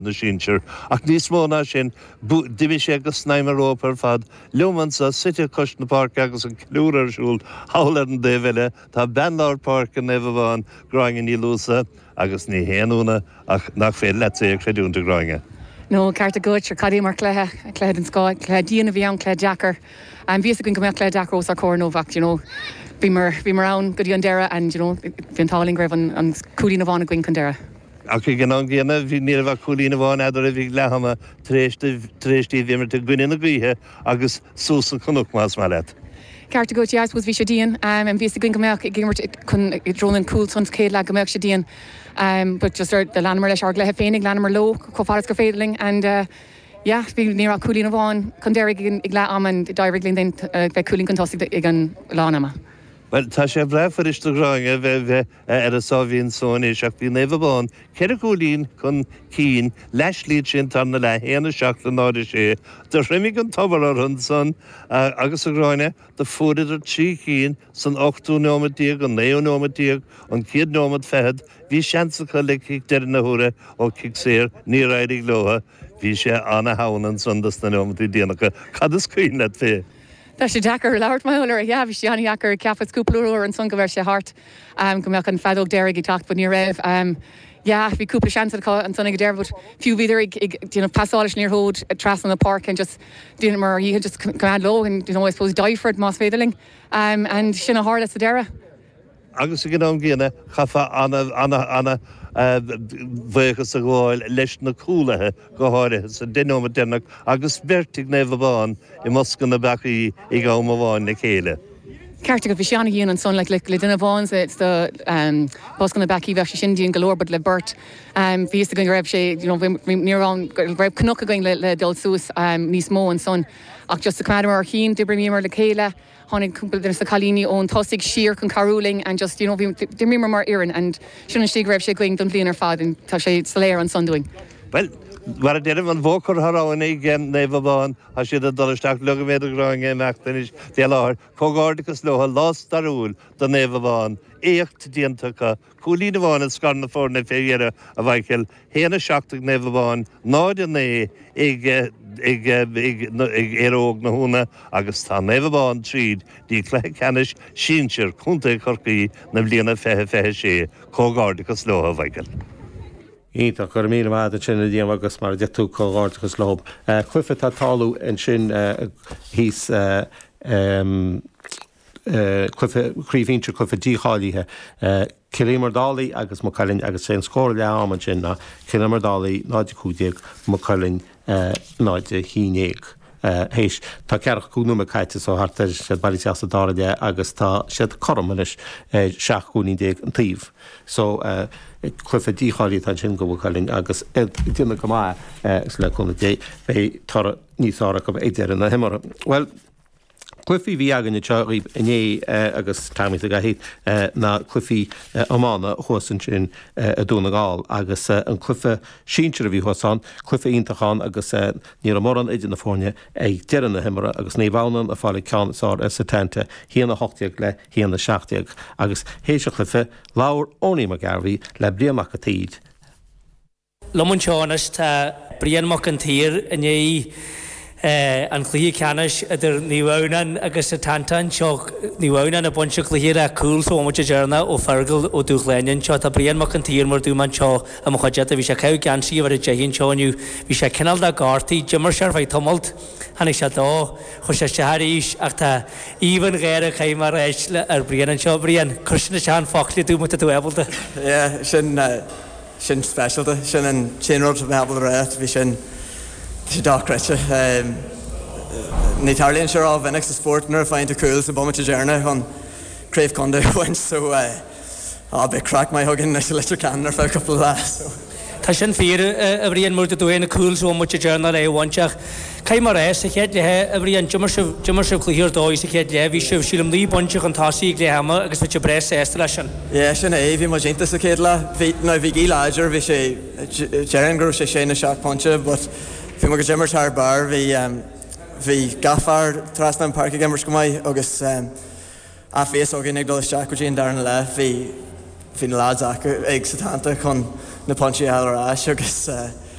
na sinseir. Ach níos mó ná sin dibhí sé agus snaimar ópar fad leomhan sa City Cushna Park agus an clúr arsúil hálar an déhile tá Benlár Park an Nebhabán gráingin í lúsa agus ní héanúna ach nach fé letsa ag creúnta gráinge. No, ceart a gúid ar cadí mar cléthe an scáid, cléad díana bhí an cléad Jackar. Bhí a go mé cléad Jackar os ar córnóhacht, bhí mar ann go dtí an deire an bhí an táling raibh an cúlín bháin a gcuin chun deire. Ac i gan gynna, fi nid efo cwlyn y fo'n adar y fi glahama tréistí fi myrta gwynyn y gwydhe agus sŵs yn cwnnwch mas malet. Ceart a gúid jaas was bhí sé díon, an bhí a gcuin gombeach chun drón cool sons céad le gombeach sé díon. But just the Lanmer leis ar glethe féinnig, Lanmer low, cofaras go féideling, and bhí níor a cúlín a bháin chun deir ag le am an dairigling den bheith cúlín chun tosig ag an lánama. Wel, tá sé brefar istú gráinge bheith ar a sábhíon sóna seach bhí Nebhabán, ceir a cúlín chun cín leis líd sin tarna le héana seach le náide sé. Tá réimigh an tabar ar hund san agus a gráine de fúridir trí cín san 8ú nómadíag an 9ú nómadíag an 5 nómad fehad hí seansacha le cic deir na húra ó cic sér ní raidig loha hí sé anna hánan sandas na nómadí déanacha cad is cuoin le fé. Tá sé Jackar leabhart maiúir, bhí sé anna Jackar ceafas cúplaúir an son go bhir sé hart go meach an fedóg deirigh ag tacht ní raibh. Bhí cúpla seansa an sanna go deir, but fiú bhíidir ag pasáilis níor hód tras an na park and just dúna mar íhe just command low and I suppose Dyford más féidirling and sin a hála sa deire. Agus gin an gine chafa anna bhuichas a gháil leis na cúlathe go háirithe sa duine dénach agus bertig Nebhabán I moscan na bachaí I gá bháin na chéile. Ceart go bhí seanna híon an son le duine bháin it's the boscan na bachaí bheith sé sin díon galóir bud le burt. Bhí a go raibh sé níorán raibh cnocha going le dul sús níos mó an son ach just a cumad mar hín dibrí mar le chéile honnig cúpla sa chalíní ón tosig siar chun carúling and just dimí mar ian and sin an stig raibh sé going don blian ar fad and tá sé saléir an sondoing. Well, war deireadh an bhócar thráin ag Nebhabán a siad a dolisteach le go méidir gráinge meachtanis dé láthir cógárdachas lotha lás darúil don Nebhabán éocht díontacha cúlín bháin scar na fórna féigeire a bhaicil héana seachtach Nebhabán náid an é ag éróg na húna agus tá Nebhabán tríd dí cléthe canis sínsir chunta chorcaí na bliana fethe sé cógárdachas lotha bhaicil. Ínta gur mí mád a sinna díam agus mar deú cógáirtachas lob. Chuife tá talú an sin hís chríomhínte chuife díáilíthe Cilémar dálaí agus mo cailinn agus sé scóir le am an sin na Cilémar dálaí náide cúdaíag mo cailinn náide hínéag. Héis tá cearach cúnúma caiite ó hartar sé bailí teasa dáide agus tá siad cormanis seaachúní déag an tíomh. So chuife díáilí tá sin go bhchailinn agus dtíanana go má le chuna dé bheith tar níosára go éidir na himara. Well, Cluifi bhí agan teoí iné agus táimid a gahéad na cluifi amána thusan sin a dúna gáil agus an cluife síintear a bhí thuán, cluife ítachán agus ní mór an idir na fórne ag dean na himara agus ní bhhanan a fála ceaná sa tente híana 8 le híana 16 agus hééis a cluife láir óní a garbhí le bliamach a tíd. Lomun seánas tá brianmach an tír iné an clí ceannis idir níhhanan agus a tantan seo níhhanan a bunse clíhir a cúil so muid dearna ó fergal ó dúchléin seo tá brianmach an tír mar dúman seo am chuide a bhí sé ceh gansaí a bhar a dehinn seoinniu bhí sé cinál de gátaí Jimmar sear bheith tomalt hanig sé dá chu sé tearíis ach tá íhan géir a chaimar éis le ar brian an seo brian chuisina seán fáclí dú mu a tú ebalta. Sin specialta sin an chéanród a bhebal réit bhí sin dácrete. Ní tarlíonn seir á bhenach sa sport nuair fáinte cúil sa bomite dearna chun craobh conda bhaint so bheith crack mai thugann na litir can ar fá couple lá. Tá sin fír a bhríon múta dúhéna cúil so muite dearna é bhainteach. Cai mar éis a chéad lethe a bhríon Jimmar sibh clíhir dóis a chéad le bhí sibh sílam lí bunteach an tásaí le hama agus bhí bres éasta lei sin. Sin é bhí mar dínta sa chéad le bhí gí láidir bhí sé dearan gur sé sé na seach ponte, but bhí mar go Jimmar tar bar bhí gafar trasna an parc Jimmar go mai agus a fés ógin ag dul isteach go dtíon darna le bhí na lád ag sa tanta chun na ponte eile ás agus